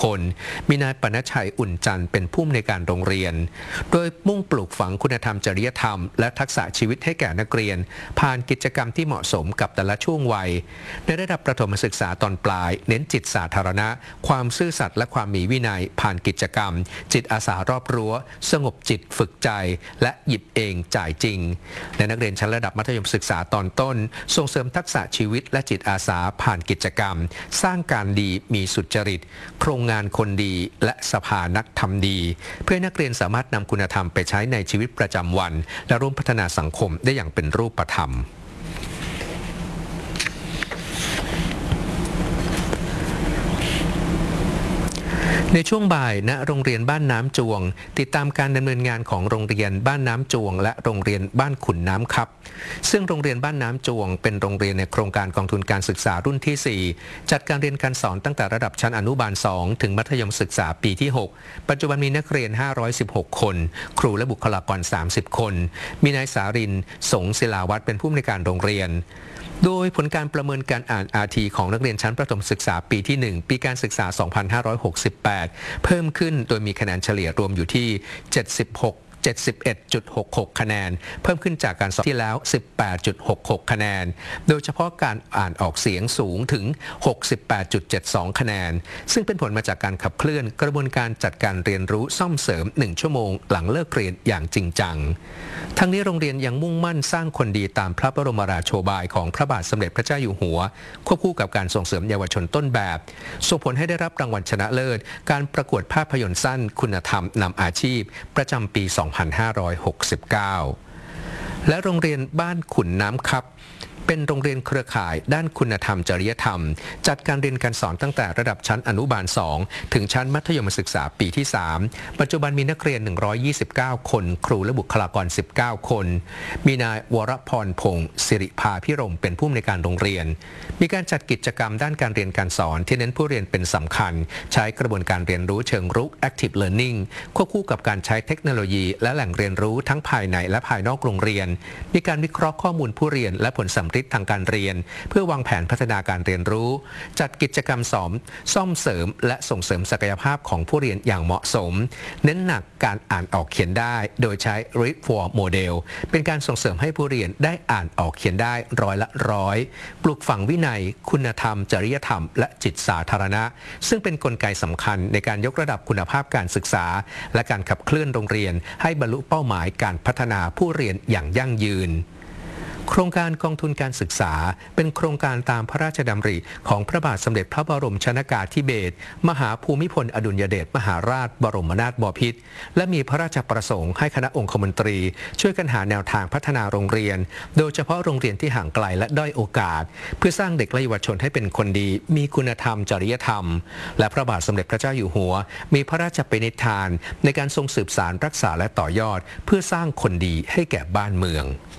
คนมีนายปณชัยอุ่นจันทร์เป็นผู้อำนวยการโรงเรียนโดยมุ่งปลูกฝังคุณธรรมจริยธรรมและทักษะชีวิตให้แก่นักเรียนผ่านกิจกรรมที่เหมาะสมกับแต่ละช่วงวัยในระดับประถมศึกษาตอนปลายเน้นจิตสาธารณะความซื่อสัตย์และความมีวินัยผ่านกิจกรรมจิตอาสารอบรั้วสงบจิตฝึกใจและหยิบเองจ่ายจริงและนักเรียนชั้นระดับมัธยมศึกษาตอนต้นส่งเสริมทักษะชีวิตและจิตอาสาผ่านกิจกรรมสร้างการดีมีสุจริตโครงงานคนดีและสภานักทำดีเพื่อนักเรียนสามารถนำคุณธรรมไปใช้ในชีวิตประจำวันและร่วมพัฒนาสังคมได้อย่างเป็นรูปธรรมในช่วงบ่ายณโรงเรียนบ้านน้ำจวงติดตามการดำเนินงานของโรงเรียนบ้านน้ำจวงและโรงเรียนบ้านขุนน้ำครับซึ่งโรงเรียนบ้านน้ำจวงเป็นโรงเรียนในโครงการกองทุนการศึกษารุ่นที่ 4จัดการเรียนการสอนตั้งแต่ระดับชั้นอนุบาล 2ถึงมัธยมศึกษาปีที่ 6ปัจจุบันมีนักเรียน516คนครูและบุคลากร30คนมีนายสารินสงศิลาวัฒน์เป็นผู้อำนวยการโรงเรียนโดยผลการประเมินการอ่าน RT ของนักเรียนชั้นประถมศึกษาปีที่ 1ปีการศึกษา 2568 เพิ่มขึ้นโดยมีคะแนนเฉลี่ยรวมอยู่ที่ 71.66 คะแนนเพิ่มขึ้นจากการสอบที่แล้ว 18.66 คะแนนโดยเฉพาะการอ่านออกเสียงสูงถึง 68.72 คะแนนซึ่งเป็นผลมาจากการขับเคลื่อนกระบวนการจัดการเรียนรู้ซ่อมเสริม1ชั่วโมงหลังเลิกเรียนอย่างจริงจังทั้งนี้โรงเรียนยังมุ่งมั่นสร้างคนดีตามพระบรมราโชบายของพระบาทสมเด็จพระเจ้าอยู่หัวควบคู่กับการส่งเสริมเยาวชนต้นแบบส่งผลให้ได้รับรางวัลชนะเลิศการประกวดภาพยนตร์สั้นคุณธรรมนำอาชีพประจำปี 2569 และโรงเรียนบ้านขุนน้ำครับเป็นโรงเรียนเครือข่ายด้านคุณธรรมจริยธรรมจัดการเรียนการสอนตั้งแต่ระดับชั้นอนุบาล 2ถึงชั้นมัธยมศึกษาปีที่ 3ปัจจุบันมีนักเรียน129คนครูและบุคลากร19คนมีนายวรพรพงศ์สิริภาพิรมเป็นผู้อำนวยการโรงเรียนมีการจัดกิจกรรมด้านการเรียนการสอนที่เน้นผู้เรียนเป็นสำคัญใช้กระบวนการเรียนรู้เชิงรุก Active Learning ควบคู่กับการใช้เทคโนโลยีและแหล่งเรียนรู้ทั้งภายในและภายนอกโรงเรียนมีการวิเคราะห์ข้อมูลผู้เรียนและผลสำทางการเรียนเพื่อวางแผนพัฒนาการเรียนรู้จัดกิจกรรมซ่อมเสริมและส่งเสริมศักยภาพของผู้เรียนอย่างเหมาะสมเน้นหนักการอ่านออกเขียนได้โดยใช้ Read for Model เป็นการส่งเสริมให้ผู้เรียนได้อ่านออกเขียนได้100%ปลูกฝังวินัยคุณธรรมจริยธรรมและจิตสาธารณะซึ่งเป็นกลไกสำคัญในการยกระดับคุณภาพการศึกษาและการขับเคลื่อนโรงเรียนให้บรรลุเป้าหมายการพัฒนาผู้เรียนอย่างยั่งยืนโครงการกองทุนการศึกษาเป็นโครงการตามพระราชดำริของพระบาทสมเด็จพระบรมชนกาธิเบศรมหาภูมิพลอดุลยเดชมหาราชบรมนาถบพิตรและมีพระราชประสงค์ให้คณะองคมนตรีช่วยกันหาแนวทางพัฒนาโรงเรียนโดยเฉพาะโรงเรียนที่ห่างไกลและด้อยโอกาสเพื่อสร้างเด็กและเยาวชนให้เป็นคนดีมีคุณธรรมจริยธรรมและพระบาทสมเด็จพระเจ้าอยู่หัวมีพระราชปณิธานในการทรงสืบสานรักษาและต่อยอดเพื่อสร้างคนดีให้แก่บ้านเมือง